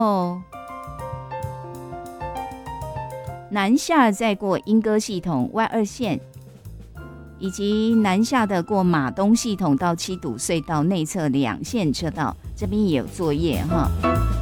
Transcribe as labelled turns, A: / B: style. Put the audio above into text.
A: 哦，南下再过莺歌系统外二线，以及南下的过马东系统到七堵隧道内侧2线车道，这边也有作业哈。